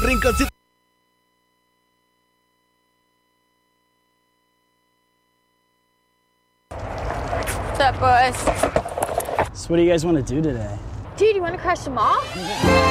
wrinkles. What's up, boys? So what do you guys want to do today? Dude, you want to crush them off?